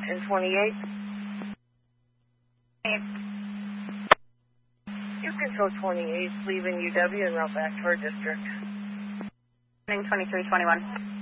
in 28. You control 28, leaving UW and route back to our district. 2321.